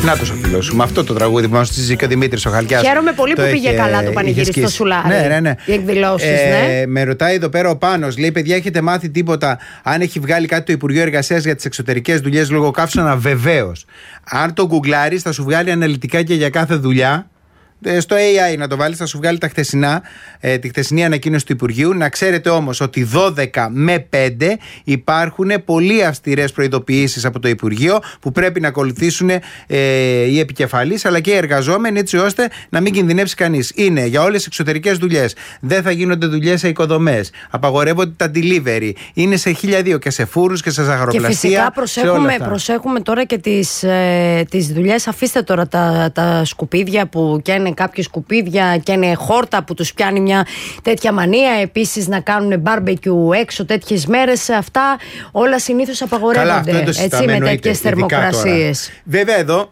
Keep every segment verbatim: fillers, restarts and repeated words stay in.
Να το φίλο σου. Με αυτό το τραγούδι που μας στήσει και ο Δημήτρης ο Χαλκιάς. Χαίρομαι πολύ που πήγε καλά το πανηγύρι στο Σουλάρι. Ναι, ναι, ναι. Οι εκδηλώσεις, ε, ναι. Με ρωτάει εδώ πέρα ο Πάνος. Λέει: παιδιά, έχετε μάθει τίποτα αν έχει βγάλει κάτι το Υπουργείο Εργασίας για τις εξωτερικές δουλειές λόγω καύσωνα? Βεβαίως. Αν το γκουγκλάρεις, θα σου βγάλει αναλυτικά και για κάθε δουλειά. Στο έι άι να το βάλεις, θα σου βγάλει τα χτεσινά, ε, τη χτεσινή ανακοίνωση του Υπουργείου. Να ξέρετε όμως ότι δώδεκα με πέντε υπάρχουν πολύ αυστηρές προειδοποιήσεις από το Υπουργείο που πρέπει να ακολουθήσουν ε, οι επικεφαλείς αλλά και οι εργαζόμενοι, έτσι ώστε να μην κινδυνεύσει κανείς. Είναι για όλες τις εξωτερικές δουλειές. Δεν θα γίνονται δουλειές σε οικοδομές. Απαγορεύονται τα delivery. Είναι σε χίλια δύο και σε φούρους και σε ζαχαροπλαστεία. Και φυσικά προσέχουμε, προσέχουμε τώρα και τις, ε, τις δουλειές. Αφήστε τώρα τα, τα σκουπίδια που καίνε κάποια σκουπίδια και είναι χόρτα που τους πιάνει μια τέτοια μανία. Επίσης να κάνουν barbecue έξω τέτοιες μέρες. Αυτά όλα συνήθως απαγορεύονται. Έτσι, με τέτοιες θερμοκρασίες. Βέβαια εδώ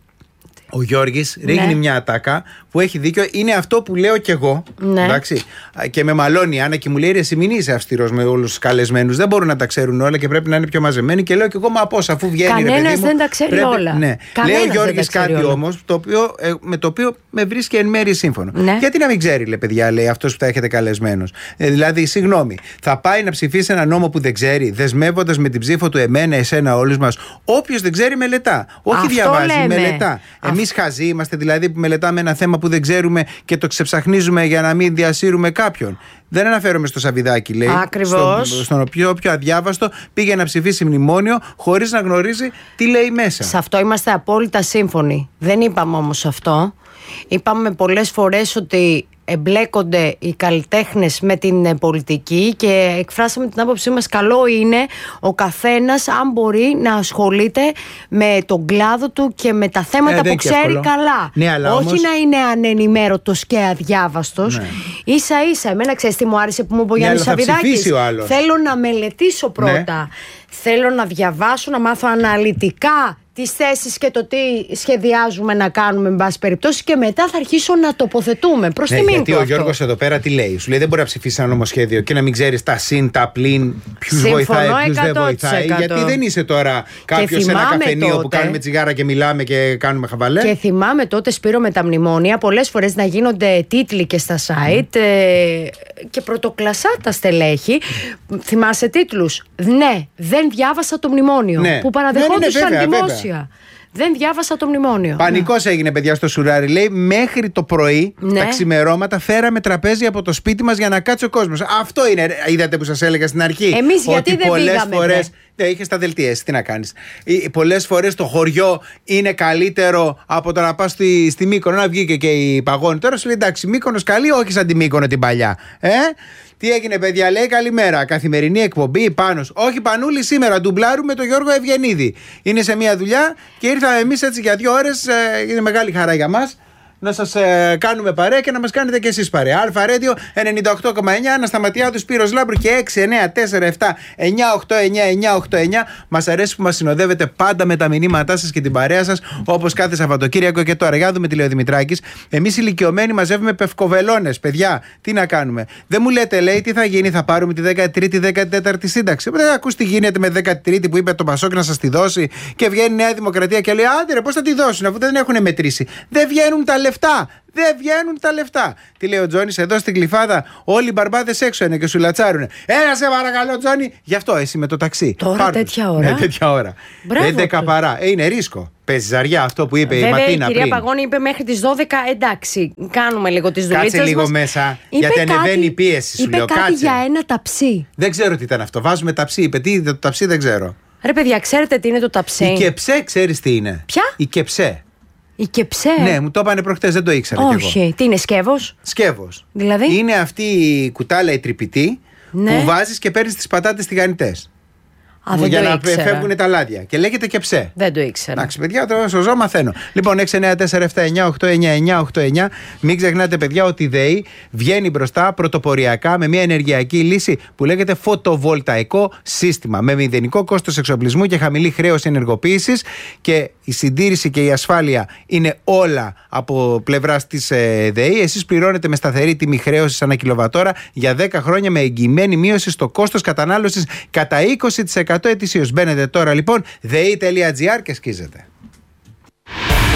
ο Γιώργης ρίχνει ναι. μια ατάκα που έχει δίκιο. Είναι αυτό που λέω κι εγώ. Ναι. Εντάξει. Και με μαλώνει η Άννα και μου λέει: ρε, εσύ μην είσαι αυστηρός με όλους τους καλεσμένους. Δεν μπορούν να τα ξέρουν όλα και πρέπει να είναι πιο μαζεμένοι. Και λέω κι εγώ: μα πώς, αφού βγαίνει. Κανένας δεν τα ξέρει πρέπει... όλα. Ναι. Λέει ο Γιώργης κάτι όμως ε, με το οποίο με βρίσκει εν μέρει σύμφωνο. Ναι. Γιατί να μην ξέρει, λέει, παιδιά, λέει αυτός που θα έχετε καλεσμένος. Ε, δηλαδή, συγγνώμη, θα πάει να ψηφίσει ένα νόμο που δεν ξέρει, δεσμεύοντας με την ψήφο του εμένα, εσένα, όλους μας. Όποιος δεν ξέρει, μελετά. Όχι αυτό διαβάζει, λέμε. Μελετά. Εμείς χαζοί είμαστε δηλαδή που μελετάμε ένα θέμα που δεν ξέρουμε και το ξεψαχνίζουμε για να μην διασύρουμε κάποιον. Δεν αναφέρομαι στο Σαββιδάκι, λέει. Ακριβώς. Στο, στον οποίο πιο αδιάβαστο πήγε να ψηφίσει μνημόνιο χωρίς να γνωρίζει τι λέει μέσα. Σε αυτό είμαστε απόλυτα σύμφωνοι. Δεν είπαμε όμως αυτό. Είπαμε πολλές φορές ότι εμπλέκονται οι καλλιτέχνες με την πολιτική και εκφράσαμε την άποψή μας. Καλό είναι ο καθένας, αν μπορεί, να ασχολείται με τον κλάδο του και με τα θέματα ε, που ξέρει εύκολο. Καλά. Ναι, αλλά όχι όμως... να είναι ανενημέρωτος και αδιάβαστος. Ναι. Ίσα ίσα, εμένα ξέρεις τι μου άρεσε που μου είπε ο Γιάννης Σαββιδάκης. Θέλω να μελετήσω πρώτα. Ναι. Θέλω να διαβάσω, να μάθω αναλυτικά τις θέσεις και το τι σχεδιάζουμε να κάνουμε, με πάση περιπτώσει, και μετά θα αρχίσω να τοποθετούμε. Προς ναι, τιμήν γιατί του ο αυτό. Γιώργος εδώ πέρα τι λέει? Σου λέει: δεν μπορεί να ψηφίσει ένα νομοσχέδιο και να μην ξέρεις τα συν, τα πλην, ποιους βοηθάει, ποιους δεν βοηθάει. Γιατί δεν είσαι τώρα κάποιος σε ένα καφενείο τότε, που κάνουμε τσιγάρα και μιλάμε και κάνουμε χαβαλέ. Και θυμάμαι τότε, Σπύρο, με τα μνημόνια, πολλές φορές να γίνονται τίτλοι και στα site mm. ε, και πρωτοκλασσά τα στελέχη. Mm. Θυμάσαι τίτλους? Ναι, δεν διάβασα το μνημόνιο. Ναι. Που παραδεχόντουσαν ναι, ναι, ναι, δημόσια. Βέβαια. Δεν διάβασα το μνημόνιο. Πανικός ναι. έγινε, παιδιά, στο Σουράρι. Λέει: μέχρι το πρωί, ναι. τα ξημερώματα, φέραμε τραπέζι από το σπίτι μας για να κάτσει ο κόσμος. Αυτό είναι, είδατε που σας έλεγα στην αρχή. Εμείς γιατί δεν πολλές πήγαμε. Φορές, ναι, είχες τα δελτία, τι να κάνεις. Πολλές φορές το χωριό είναι καλύτερο από το να πας στη, στη Μύκονο. Να βγήκε και η Παγώνη. Τώρα σου λέει: εντάξει, Μύκονος καλή, όχι σαν τη Μύκονο την παλιά. Ε? Τι έγινε, παιδιά? Λέει: καλημέρα. Καθημερινή εκπομπή Πάνος. Όχι, Πανούλη, σήμερα ντουμπλάρουμε τον Γιώργο Ευγενίδη. Είναι σε μια δουλειά και ήρθαμε εμείς έτσι για δύο ώρες. Ε, είναι μεγάλη χαρά για μας να σας ε, κάνουμε παρέα και να μας κάνετε και εσείς παρέα. Αλφα Ρέντιο ενενήντα οκτώ κόμμα εννιά, Ανασταματιάδου, Σπύρος Λάμπρου και έξι εννιά τέσσερα επτά εννιά οκτώ εννιά εννιά οκτώ εννιά. Μας αρέσει που μας συνοδεύετε πάντα με τα μηνύματά σας και την παρέα σας, όπως κάθε Σαββατοκύριακο και τώρα. Για να δούμε τι λέει ο Δημητράκης. Εμείς ηλικιωμένοι μαζεύουμε πευκοβελώνες. Παιδιά, τι να κάνουμε? Δεν μου λέτε, λέει, τι θα γίνει, θα πάρουμε τη δέκατη τρίτη δέκατη τέταρτη σύνταξη. Δεν ακούς τι γίνεται με δέκατη τρίτη που είπε το Πασόκ να σας τη δώσει και βγαίνει η Νέα Δημοκρατία και λέει: άντε ρε, πώς θα τη δώσουν αφού δεν έχουν μετρήσει? Δεν βγαίνουν τα λεφτά. Δεν βγαίνουν τα λεφτά. Τι λέει ο Τζόνις? Εδώ στην Γλυφάδα όλοι οι μπαρμπάδες έξω είναι και σου λατσάρουνε. Έλα σε παρακαλώ, Τζόνι. Γι' αυτό εσύ με το ταξί. Τώρα Πάρτε. τέτοια ώρα. Ναι, τέτοια ώρα. έντεκα παρά. Ε, είναι ρίσκο. Παίζει ζαριά αυτό που είπε. Βέβαια, η Ματίνα. Η κυρία πριν. Παγώνη είπε μέχρι τις δώδεκα. Εντάξει, κάνουμε λίγο τις δουλειές. Κάτσε λίγο μας. Μέσα. Είπε γιατί κάτι, ανεβαίνει η πίεση, σου είπε λέω. Κάτι Κάτσε. για ένα ταψί. Δεν ξέρω τι ήταν αυτό. Βάζουμε ταψί. Είπε τι το ταψί, δεν ξέρω. Ρε παιδιά, ξέρετε τι είναι το ταψί? Η κεψέ, ξέρεις τι είναι? Ποια? Η κεψέ. Η κεψέ. Ναι, μου το είπανε προχτές, δεν το ήξερα. Όχι. κι εγώ. Τι είναι, σκεύος? Σκεύος. Δηλαδή? Είναι αυτή η κουτάλα η τρυπητή, ναι, που βάζεις και παίρνεις τις πατάτες τηγανιτές. Α, δεν για το να ήξερα. φεύγουν τα λάδια. Και λέγεται κεψέ. Δεν το ήξερα. Εντάξει, παιδιά, τώρα στο ζώο μαθαίνω. Λοιπόν, έξι εννιά τέσσερα επτά εννιά οκτώ εννιά εννιά οκτώ εννιά. Μην ξεχνάτε, παιδιά, ότι η ΔΕΗ βγαίνει μπροστά πρωτοποριακά με μια ενεργειακή λύση που λέγεται φωτοβολταϊκό σύστημα. Με μηδενικό κόστος εξοπλισμού και χαμηλή χρέωση ενεργοποίησης. Και η συντήρηση και η ασφάλεια είναι όλα από πλευράς της ε, ΔΕΗ. Εσείς πληρώνετε με σταθερή τιμή χρέωσης ανά κιλοβατόρα για δέκα χρόνια με εγγυημένη μείωση στο κόστος κατανάλωσης κατά είκοσι τοις εκατό ετησίως. Μπαίνετε τώρα λοιπόν δε ι τελεία τζι άρ και σκίζετε.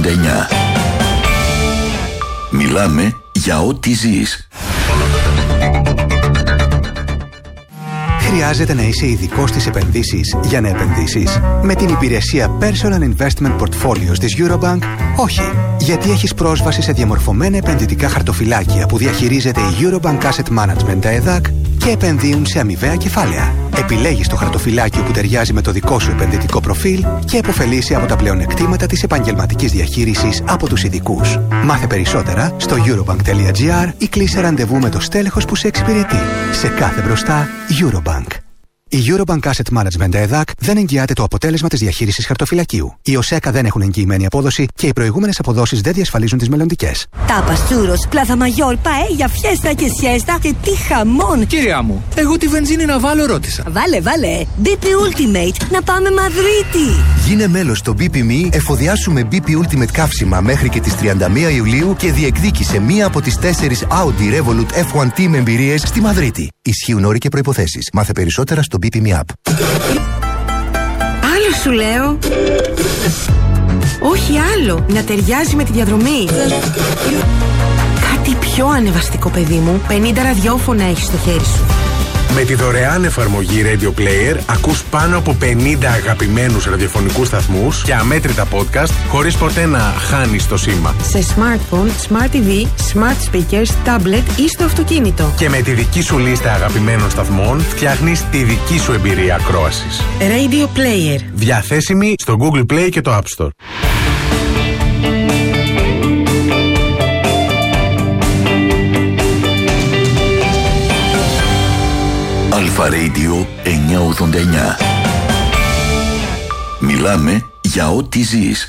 ογδόντα εννιά. Μιλάμε για ό,τι ζεις. Χρειάζεται να είσαι ειδικός στις επενδύσεις για να επενδύσεις? Με την υπηρεσία Personal Investment Portfolios της Eurobank, όχι. Γιατί έχεις πρόσβαση σε διαμορφωμένα επενδυτικά χαρτοφυλάκια που διαχειρίζεται η Eurobank Asset Management ι έι ντι έι σι και επενδύουν σε αμοιβαία κεφάλαια. Επιλέγεις το χαρτοφυλάκιο που ταιριάζει με το δικό σου επενδυτικό προφίλ και επωφελείσαι από τα πλεονεκτήματα της επαγγελματικής διαχείρισης από τους ειδικούς. Μάθε περισσότερα στο eurobank.gr ή κλείσε ραντεβού με το στέλεχος που σε εξυπηρετεί. Σε κάθε μπροστά, Eurobank. Η Eurobank Asset Management ι έι ντι έι σι δεν εγγυάται το αποτέλεσμα της διαχείρισης χαρτοφυλακίου. Οι ΟΣΕΚΑ δεν έχουν εγγυημένη απόδοση και οι προηγούμενες αποδόσεις δεν διασφαλίζουν τις μελλοντικές. Τάπας, τσούρος, πλάθα μαγιόρ, παέλια, φιέστα και σιέστα και τι χαμόν! Κυρία μου, εγώ τη βενζίνη να βάλω ρώτησα. Βάλε, βάλε! μπι πι Ultimate, να πάμε Μαδρίτη! Γίνε μέλος στο μπι πι εμ ι, εφοδιάσου με μπι πι Ultimate καύσιμα μέχρι και τις τριάντα μία Ιουλίου και διεκδίκησε μία από τις τέσσερις Audi Revolut εφ ουάν Team εμπειρίες στη Μαδρίτη. Ισχύουν όροι και προϋποθέσεις. Μάθε περισσότερα στο μπι πι εμ ι App. Άλλο σου λέω. Όχι άλλο. Να ταιριάζει με τη διαδρομή. Κάτι πιο ανεβαστικό, παιδί μου. πενήντα ραδιόφωνα έχεις στο χέρι σου. Με τη δωρεάν εφαρμογή Radio Player ακούς πάνω από πενήντα αγαπημένους ραδιοφωνικούς σταθμούς και αμέτρητα podcast χωρίς ποτέ να χάνεις το σήμα. Σε smartphone, smart τι βι, smart speakers, tablet ή στο αυτοκίνητο. Και με τη δική σου λίστα αγαπημένων σταθμών φτιάχνεις τη δική σου εμπειρία ακρόασης. Radio Player. Διαθέσιμη στο Google Play και το App Store. Αλφα Radio εννιακόσια ογδόντα εννιά. Μιλάμε για ό,τι ζεις.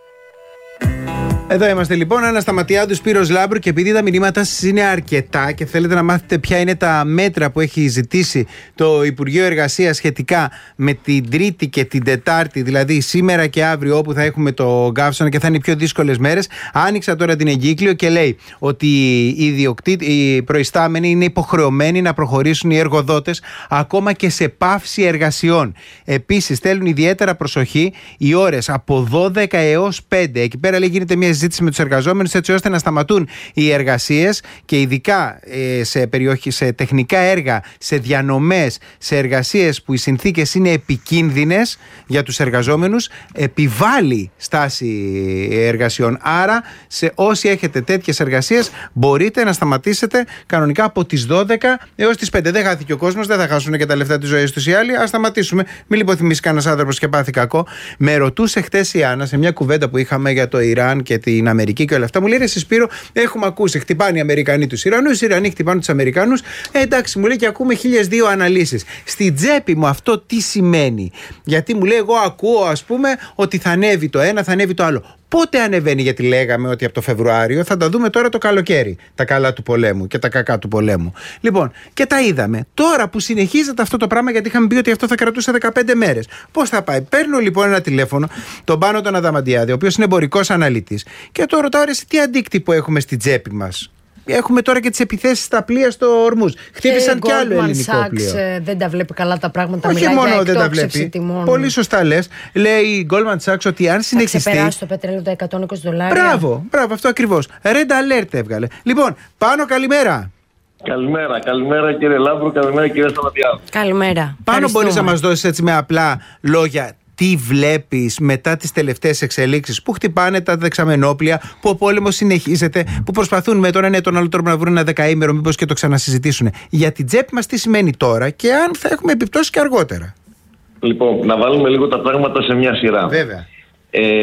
Εδώ είμαστε λοιπόν, Άννα Σταματιάδου, Σπύρος Λάμπρου, και επειδή τα μηνύματα σας είναι αρκετά και θέλετε να μάθετε ποια είναι τα μέτρα που έχει ζητήσει το Υπουργείο Εργασίας σχετικά με την Τρίτη και την Τετάρτη, δηλαδή σήμερα και αύριο, όπου θα έχουμε το καύσωνα και θα είναι οι πιο δύσκολες μέρες, άνοιξα τώρα την εγκύκλιο και λέει ότι οι, ιδιοκτήτε, οι προϊστάμενοι είναι υποχρεωμένοι να προχωρήσουν οι εργοδότες ακόμα και σε πάυση εργασιών. Επίσης, θέλουν ιδιαίτερα προσοχή οι ώρες από δώδεκα έως πέντε. Εκεί πέρα λέει γίνεται μια συζήτηση με τους εργαζόμενους έτσι ώστε να σταματούν οι εργασίες και ειδικά ε, σε, περιοχή, σε τεχνικά έργα, σε διανομές, σε εργασίες που οι συνθήκες είναι επικίνδυνες για τους εργαζόμενους, επιβάλλει στάση εργασιών. Άρα σε όσοι έχετε τέτοιες εργασίες μπορείτε να σταματήσετε κανονικά από τις δώδεκα έως τις πέντε. Δεν χάθηκε ο κόσμος, δεν θα χάσουν και τα λεφτά της ζωής τους οι άλλοι. Ας σταματήσουμε. Μην λιποθυμήσει κανένας άνθρωπος και πάθει κακό. Με ρωτούσε χτες η Άννα σε μια κουβέντα που είχαμε για το Ιράν και την Αμερική και όλα αυτά. Μου λέει: ρε Σπύρο, έχουμε ακούσει, χτυπάνε οι Αμερικανοί τους Ιρανούς, οι Ιρανοί χτυπάνε τους Αμερικανούς. Ε, εντάξει, μου λέει, και ακούμε χίλιες δύο αναλύσεις. Στην τσέπη μου αυτό τι σημαίνει? Γιατί μου λέει: εγώ ακούω, ας πούμε, ότι θα ανέβει το ένα, θα ανέβει το άλλο. Πότε ανεβαίνει? Γιατί λέγαμε ότι από το Φεβρουάριο, θα τα δούμε τώρα το καλοκαίρι. Τα καλά του πολέμου και τα κακά του πολέμου. Λοιπόν, και τα είδαμε. Τώρα που συνεχίζεται αυτό το πράγμα, γιατί είχαμε πει ότι αυτό θα κρατούσε δεκαπέντε μέρες. Πώς θα πάει? Παίρνω λοιπόν ένα τηλέφωνο, τον Πάνο τον Αδαμαντιάδη, ο οποίος είναι εμπορικός αναλυτής, και το ρωτάω: ρε, τι αντίκτυπο έχουμε στην τσέπη μας? Έχουμε τώρα και τις επιθέσεις στα πλοία στο Ορμούζ. Χτύπησαν κι άλλο ελληνικό Sachs, πλοίο. δεν τα βλέπει καλά τα πράγματα. Όχι μόνο δεν τα βλέπει. Τιμών. Πολύ σωστά λες. Λέει η Goldman Sachs ότι αν συνεχιστεί. Θα ξεπεράσει το πετρέλαιο τα εκατόν είκοσι δολάρια. Μπράβο, μπράβο, αυτό ακριβώς. Red Alert έβγαλε. Λοιπόν, Πάνο, καλημέρα. Καλημέρα, καλημέρα κύριε Λάμπρου, καλημέρα κύριε Σταματιάδου. Καλημέρα. Πάνο, μπορείς να μας δώσεις έτσι με απλά λόγια τι βλέπεις μετά τις τελευταίες εξελίξεις που χτυπάνε τα δεξαμενόπλια, που ο πόλεμος συνεχίζεται, που προσπαθούν με τον ένα ή τον άλλο τρόπο να βρουν ένα δεκαήμερο, μήπως και το ξανασυζητήσουν? Για την τσέπη μας τι σημαίνει τώρα και αν θα έχουμε επιπτώσεις και αργότερα? Λοιπόν, να βάλουμε λίγο τα πράγματα σε μια σειρά. Βέβαια. Ε,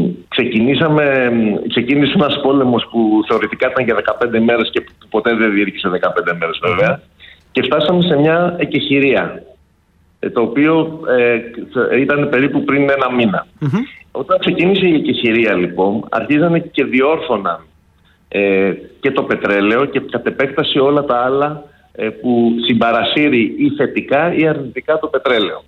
ξεκινήσαμε, ξεκίνησε ένας πόλεμος που θεωρητικά ήταν για δεκαπέντε μέρες και ποτέ δεν διήρκησε δεκαπέντε μέρες βέβαια, και φτάσαμε σε μια εκεχηρία, το οποίο ε, ήταν περίπου πριν ένα μήνα. Mm-hmm. Όταν ξεκίνησε η εκεχηρία λοιπόν, αρχίζανε και διόρθωναν ε, και το πετρέλαιο και κατ' επέκταση όλα τα άλλα ε, που συμπαρασύρει ή θετικά ή αρνητικά το πετρέλαιο.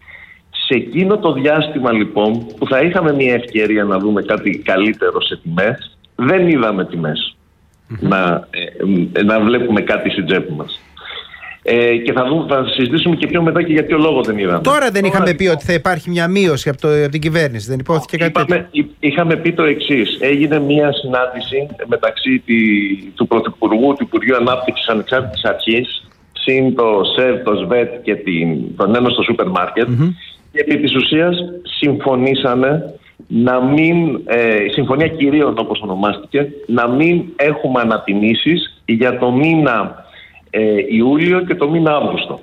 Σε εκείνο το διάστημα λοιπόν που θα είχαμε μια ευκαιρία να δούμε κάτι καλύτερο σε τιμές, δεν είδαμε τιμές mm-hmm. να, ε, να βλέπουμε κάτι στην τσέπη μας. Ε, και θα, δούμε, θα συζητήσουμε και πιο μετά και για ποιο λόγο δεν είδαμε. Τώρα δεν Τώρα, είχαμε λοιπόν, πει ότι θα υπάρχει μια μείωση από, το, από την κυβέρνηση, δεν υπόθηκε κάτι είπαμε, τέτοιο? Είχαμε πει το εξής. Έγινε μια συνάντηση μεταξύ τη, του Πρωθυπουργού, του Υπουργείου Ανάπτυξης Ανεξάρτητης Αρχής, συν το ΣΕΒ, το ΣΒΕΤ και την, τον Ένωση στο σούπερ μάρκετ, mm-hmm. και επί της ουσίας συμφωνήσανε να μην, ε, συμφωνία κυρίων όπως ονομάστηκε, να μην έχουμε ανατιμήσεις για το μήνα ε, Ιούλιο και το μήνα Αύγουστο.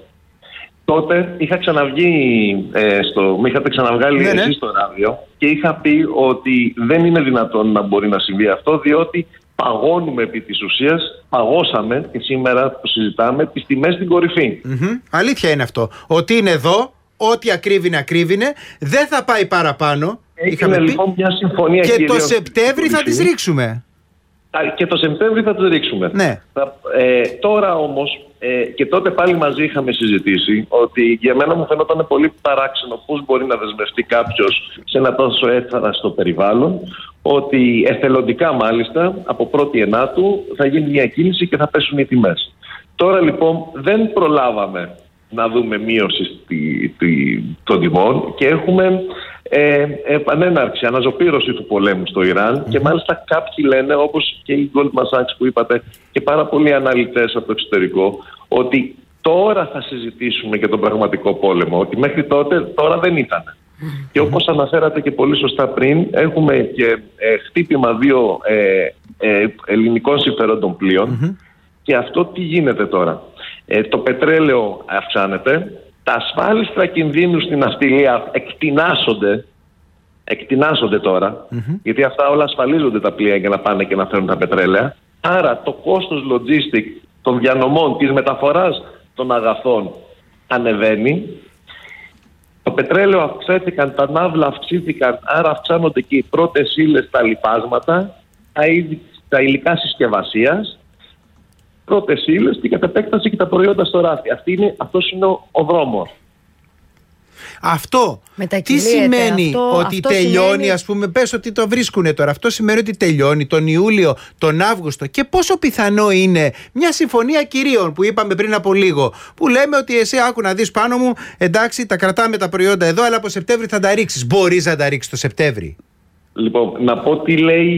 Τότε είχα ξαναβγεί, ε, στο, με είχατε ξαναβγάλει ναι, εσείς ναι. στο ράδιο και είχα πει ότι δεν είναι δυνατόν να μπορεί να συμβεί αυτό, διότι παγώνουμε επί της ουσίας, παγώσαμε και σήμερα που συζητάμε τις τιμές στην κορυφή. Mm-hmm. Αλήθεια είναι αυτό, ότι είναι εδώ, ό,τι ακρίβει να ακρίβεινε, δεν θα πάει παραπάνω. Έγινε λοιπόν μια συμφωνία και το Σεπτέμβρη θα τις ρίξουμε. Και το Σεπτέμβρη θα τις ρίξουμε. Ναι. Ε, τώρα όμως, ε, και τότε πάλι μαζί είχαμε συζητήσει ότι για μένα μου φαινόταν πολύ παράξενο πώς μπορεί να δεσμευτεί κάποιος σε ένα τόσο εύθραστο περιβάλλον, ότι εθελοντικά μάλιστα από πρώτη ενάτου θα γίνει μια κίνηση και θα πέσουν οι τιμές. Τώρα λοιπόν δεν προλάβαμε να δούμε μείωση στη, στη, των τιμών και έχουμε ε, επανέναρξη, αναζωπήρωση του πολέμου στο Ιράν mm-hmm. και μάλιστα κάποιοι λένε, όπως και η Goldman Sachs που είπατε και πάρα πολλοί αναλυτές από το εξωτερικό, ότι τώρα θα συζητήσουμε για τον πραγματικό πόλεμο, ότι μέχρι τότε τώρα δεν ήταν. Mm-hmm. Και όπως αναφέρατε και πολύ σωστά πριν, έχουμε και ε, χτύπημα δύο ε, ε, ελληνικών συμφερόντων πλοίων mm-hmm. και αυτό τι γίνεται τώρα. Ε, το πετρέλαιο αυξάνεται, τα ασφάλιστρα κινδύνου στην ναυτιλία εκτινάσσονται, εκτινάσσονται τώρα, mm-hmm. γιατί αυτά όλα ασφαλίζονται τα πλοία για να πάνε και να φέρουν τα πετρέλαια. Άρα το κόστος logistic των διανομών, της μεταφοράς των αγαθών ανεβαίνει. Το πετρέλαιο αυξήθηκαν, τα ναύλα αυξήθηκαν, άρα αυξάνονται και οι πρώτες ύλες, τα λιπάσματα, τα, τα υλικά συσκευασίας, πρώτες ύλες και κατ' επέκταση και τα προϊόντα στο ράφι. Αυτή είναι, αυτός είναι ο, ο δρόμος. Αυτό τι σημαίνει? Αυτό, ότι αυτό τελειώνει, σημαίνει... ας πούμε, πες ότι το βρίσκουνε τώρα. Αυτό σημαίνει ότι τελειώνει τον Ιούλιο, τον Αύγουστο. Και πόσο πιθανό είναι μια συμφωνία κυρίων που είπαμε πριν από λίγο, που λέμε ότι εσύ άκου να δεις πάνω μου, εντάξει, τα κρατάμε τα προϊόντα εδώ, αλλά από Σεπτέμβρη θα τα ρίξεις. Μπορείς να τα ρίξεις το Σεπτέμβρη? Λοιπόν, να πω τι λέει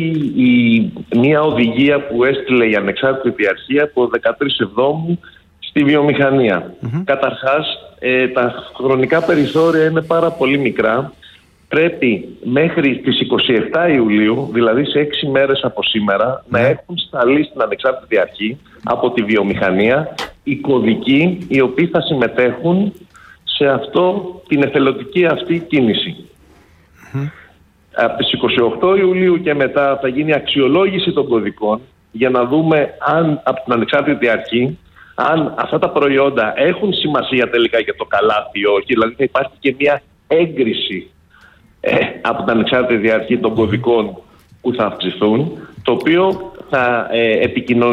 η, μια οδηγία που έστειλε η Ανεξάρτητη Αρχή από δεκατρείς Εβδόμου στη βιομηχανία. Mm-hmm. Καταρχάς, ε, τα χρονικά περιθώρια είναι πάρα πολύ μικρά. Πρέπει μέχρι τις είκοσι επτά Ιουλίου, δηλαδή σε έξι μέρες από σήμερα, mm-hmm. να έχουν σταλεί στην Ανεξάρτητη Αρχή από τη βιομηχανία οι κωδικοί οι οποίοι θα συμμετέχουν σε αυτό, την εθελοντική αυτή κίνηση. Mm-hmm. Από τις είκοσι οκτώ Ιουλίου και μετά θα γίνει αξιολόγηση των κωδικών για να δούμε αν από την Ανεξάρτητη Αρχή αν αυτά τα προϊόντα έχουν σημασία τελικά για το καλάθι ή όχι. Δηλαδή θα υπάρχει και μια έγκριση ε, από την Ανεξάρτητη Αρχή των κωδικών που θα αυξηθούν, το οποίο θα, ε,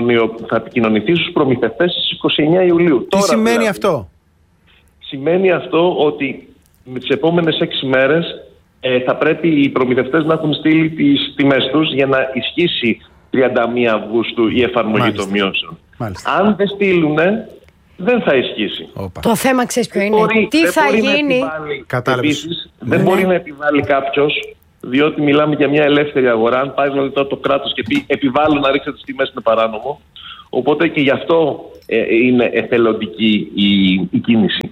θα επικοινωνηθεί στους προμηθευτές στις είκοσι εννέα Ιουλίου. Τι Τώρα, σημαίνει δηλαδή, αυτό? Σημαίνει αυτό ότι με τις επόμενες έξι μέρες Ε, θα πρέπει οι προμηθευτές να έχουν στείλει τις τιμές τους για να ισχύσει τριάντα μία Αυγούστου η εφαρμογή Μάλιστα. των μειώσεων. Μάλιστα. Αν δεν στείλουνε, δεν θα ισχύσει. Όπα. Το θέμα ξέρεις ποιο είναι? Μπορεί, Τι θα γίνει? Επίσης, ναι. δεν μπορεί να επιβάλλει κάποιος, διότι μιλάμε για μια ελεύθερη αγορά. Αν πάει δηλαδή το κράτος και πει επιβάλλω να ρίξετε τις τιμές, είναι παράνομο. Οπότε και γι' αυτό ε, είναι εθελοντική η, η κίνηση.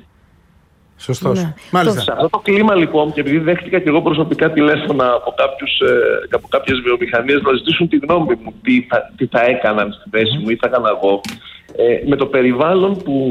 Σωστός. Ναι. Μάλιστα. Σε αυτό το κλίμα λοιπόν, και επειδή δέχτηκα και εγώ προσωπικά τηλέφωνα από, κάποιους, ε, από κάποιες βιομηχανίες να ζητήσουν τη γνώμη μου τι θα, τι θα έκαναν στη θέση μου ή θα έκανα εγώ, ε, με το περιβάλλον που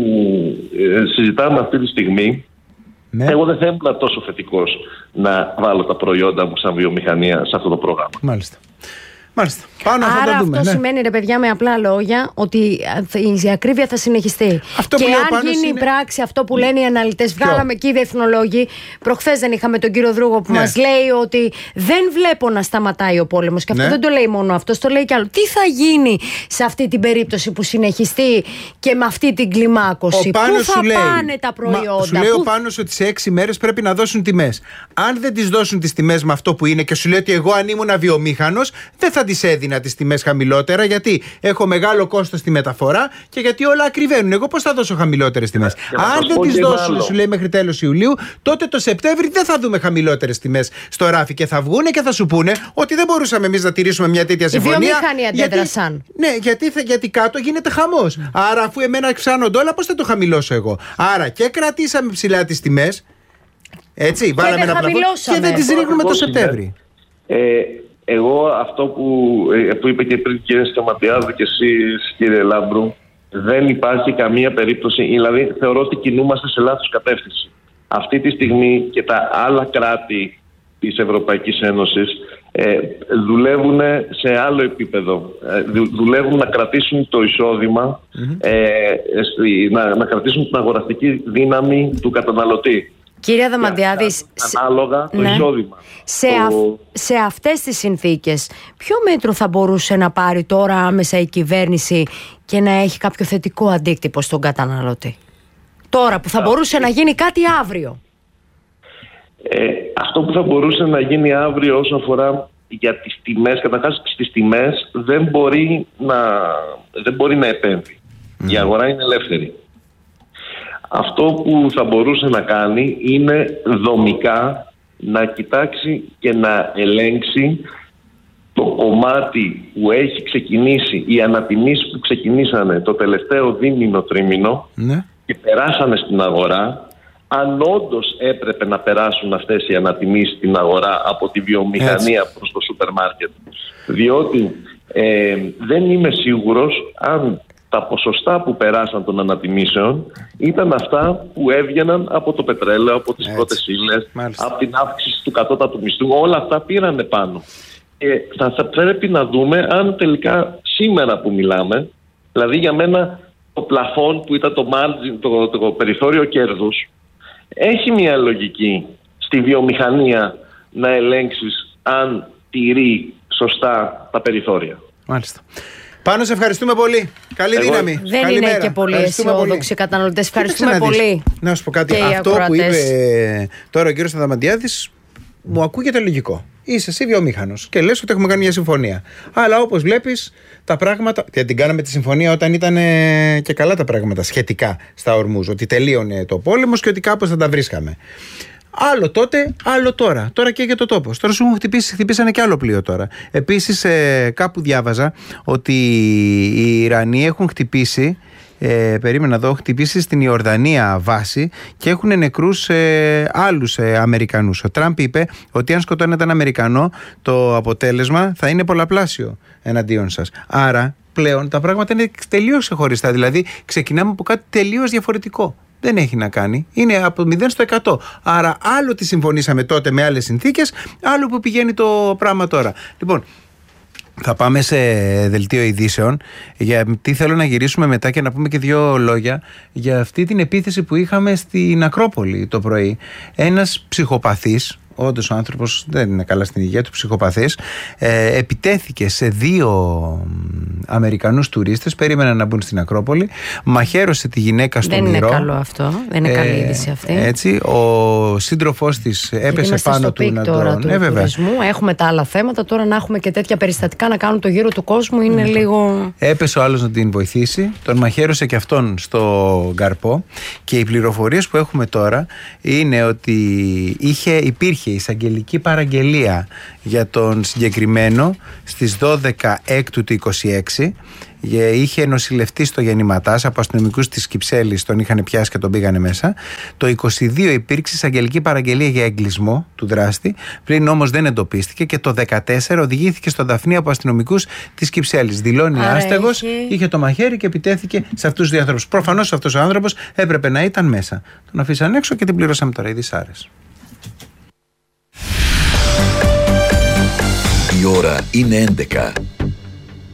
ε, συζητάμε αυτή τη στιγμή, ναι. εγώ δεν θα ήμουν τόσο θετικός να βάλω τα προϊόντα μου σαν βιομηχανία σε αυτό το πρόγραμμα. Μάλιστα. Μάλιστα. Πάνω Άρα θα δούμε, αυτό ναι. σημαίνει, ρε παιδιά, με απλά λόγια, ότι η ακρίβεια θα συνεχιστεί. Αυτό και που αν γίνει είναι... πράξη αυτό που λένε οι αναλυτές, βγάλαμε και οι διεθνολόγοι. Προχθές δεν είχαμε τον κύριο Δρούγο που ναι. μας λέει ότι δεν βλέπω να σταματάει ο πόλεμος. Και αυτό ναι. δεν το λέει μόνο αυτό, το λέει κι άλλο. Τι θα γίνει σε αυτή την περίπτωση που συνεχιστεί και με αυτή την κλιμάκωση? Πού θα λέει, πάνε τα προϊόντα? Μα, σου λέει που... ο Πάνος ότι σε έξι μέρες πρέπει να δώσουν τιμές. Αν δεν τις δώσουν τις τιμές με αυτό που είναι και σου λέει ότι εγώ αν ήμουν αβιομήχανος δεν θα τις έδινα τις τιμές χαμηλότερα, γιατί έχω μεγάλο κόστος στη μεταφορά και γιατί όλα ακριβένουν. Εγώ πώς θα δώσω χαμηλότερες τιμές? Αν δεν τις δώσουν, σου λέει, μέχρι τέλος Ιουλίου, τότε το Σεπτέμβρη δεν θα δούμε χαμηλότερες τιμές στο ράφι και θα βγούνε και θα σου πούνε ότι δεν μπορούσαμε εμείς να τηρήσουμε μια τέτοια συμφωνία. Οι βιομηχανοί αντέδρασαν. Ναι, γιατί, γιατί κάτω γίνεται χαμός. Mm. Άρα, αφού εμένα αυξάνω ντόλα, πώς θα το χαμηλώσω εγώ? Άρα και κρατήσαμε ψηλά τις τιμές. Έτσι, βάλαμε ένα πλαφόν και δεν τις ρίχνουμε το Σεπτέμβρη. Ε, εγώ αυτό που, που είπε και πριν κύριε Σταματιάδη και εσείς κύριε Λάμπρου, δεν υπάρχει καμία περίπτωση, δηλαδή θεωρώ ότι κινούμαστε σε λάθος κατεύθυνση. Αυτή τη στιγμή και τα άλλα κράτη της Ευρωπαϊκής Ένωσης ε, δουλεύουν σε άλλο επίπεδο. Ε, δουλεύουν να κρατήσουν το εισόδημα, mm-hmm. ε, να, να κρατήσουν την αγοραστική δύναμη του καταναλωτή. Κύριε Δαμαντιάδη, ανάλογα το ναι. εισόδημα. Σε, το... αυ... σε αυτές τις συνθήκες, ποιο μέτρο θα μπορούσε να πάρει τώρα άμεσα η κυβέρνηση και να έχει κάποιο θετικό αντίκτυπο στον καταναλωτή? Τώρα που θα μπορούσε να γίνει κάτι αύριο. Ε, αυτό που θα μπορούσε να γίνει αύριο όσον αφορά για τις τιμές, καταρχάς στις τιμές δεν μπορεί να, δεν μπορεί να επέμβει. Mm. Η αγορά είναι ελεύθερη. Αυτό που θα μπορούσε να κάνει είναι δομικά να κοιτάξει και να ελέγξει το κομμάτι που έχει ξεκινήσει, οι ανατιμήσεις που ξεκινήσανε το τελευταίο δίμηνο τρίμηνο mm. και περάσανε στην αγορά, αν όντως έπρεπε να περάσουν αυτές οι ανατιμήσεις στην αγορά από τη βιομηχανία Έτσι. προς το σούπερ μάρκετ. Διότι ε, δεν είμαι σίγουρος αν τα ποσοστά που περάσαν των ανατιμήσεων ήταν αυτά που έβγαιναν από το πετρέλαιο, από τις πρώτες ύλες, από την αύξηση του κατώτατου μισθού. Όλα αυτά πήρανε πάνω. Και θα, θα πρέπει να δούμε αν τελικά σήμερα που μιλάμε, δηλαδή για μένα το πλαφόν που ήταν το, margin, το, το, το περιθώριο κέρδους, έχει μια λογική στη βιομηχανία να ελέγξεις αν τηρεί σωστά τα περιθώρια. Μάλιστα. Πάνω, σε ευχαριστούμε πολύ. Καλή Εγώ... δύναμη. Δεν Καλημέρα. Είναι και πολύ αισιόδοξοι οι καταναλωτές. Ευχαριστούμε πολύ. Να σου πω κάτι. Αυτό που είπε τώρα ο κύριος Σταδαμαντιάδης μου ακούγεται λογικό. Είσαι εσύ βιομήχανος και λες ότι έχουμε κάνει μια συμφωνία. Αλλά όπως βλέπεις τα πράγματα. Γιατί την κάναμε τη συμφωνία όταν ήταν και καλά τα πράγματα σχετικά στα Ορμούζ. Ότι τελείωνε το πόλεμος και ότι κάπως θα τα βρίσκαμε. Άλλο τότε, άλλο τώρα. Τώρα και για το τόπος. Τώρα σου έχουν χτυπήσει, χτυπήσανε και άλλο πλοίο τώρα. Επίσης, ε, κάπου διάβαζα ότι οι Ιρανοί έχουν χτυπήσει. Ε, περίμενα εδώ, χτυπήσει στην Ιορδανία βάση και έχουν νεκρούς ε, άλλους ε, Αμερικανούς. Ο Τραμπ είπε ότι αν σκοτώνεται έναν Αμερικανό, το αποτέλεσμα θα είναι πολλαπλάσιο εναντίον σας. Άρα πλέον τα πράγματα είναι τελείως ξεχωριστά. Δηλαδή ξεκινάμε από κάτι τελείως διαφορετικό. Δεν έχει να κάνει. Είναι από μηδέν στο εκατό. Άρα άλλο τι συμφωνήσαμε τότε με άλλες συνθήκες, άλλο που πηγαίνει το πράγμα τώρα. Λοιπόν, θα πάμε σε δελτίο ειδήσεων, γιατί θέλω να γυρίσουμε μετά και να πούμε και δύο λόγια για αυτή την επίθεση που είχαμε στην Ακρόπολη το πρωί. Ένας ψυχοπαθής, όντως ο άνθρωπος δεν είναι καλά στην υγεία του, ψυχοπαθής, ε, επιτέθηκε σε δύο Αμερικανούς τουρίστες, περίμεναν να μπουν στην Ακρόπολη, μαχαίρωσε τη γυναίκα στο μυρό. Δεν είναι καλό αυτό, δεν είναι ε, καλή είδηση αυτή. Έτσι, ο σύντροφός της έπεσε πάνω του να τον... Του ε, τουρισμού. Έχουμε τα άλλα θέματα, τώρα να έχουμε και τέτοια περιστατικά να κάνουν το γύρο του κόσμου είναι mm. λίγο... Έπεσε ο άλλος να την βοηθήσει, τον μαχαίρωσε και αυτόν στο καρπό και οι πληροφορίες που έχουμε τώρα είναι ότι είχε, υπήρχε η εισαγγελική παραγγελία για τον συγκεκριμένο στις δώδεκα έκτου του είκοσι έξι. Είχε νοσηλευτεί στο Γεννηματάς από αστυνομικούς της Κυψέλης, τον είχαν πιάσει και τον πήγανε μέσα. Το είκοσι δύο υπήρξε εισαγγελική παραγγελία για εγκλισμό του δράστη, πριν όμως δεν εντοπίστηκε, και το δεκατέσσερα οδηγήθηκε στο Δαφνί από αστυνομικούς της Κυψέλης. Δηλώνει άστεγος, είχε... είχε το μαχαίρι και επιτέθηκε σε αυτούς τους δύο άνθρωπους. Προφανώς αυτός ο άνθρωπος έπρεπε να ήταν μέσα. Τον αφήσαν έξω και την πληρώσαμε τώρα οι Δυσάρες. Η ώρα είναι έντεκα.